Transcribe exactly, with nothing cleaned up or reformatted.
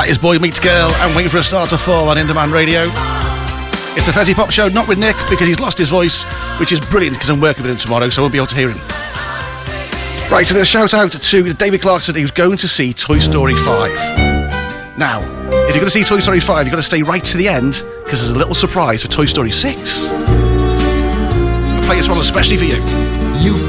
That is Boy Meets Girl and Waiting for a Star to Fall on In Demand Radio. It's a Fezzy Pop show, not with Nick because he's lost his voice, which is brilliant because I'm working with him tomorrow, so I won't be able to hear him. Right, so there's a shout out to David Clarkson who's going to see Toy Story five. Now, if you're going to see Toy Story five, you've got to stay right to the end because there's a little surprise for Toy Story six. I'll play this one especially for you. You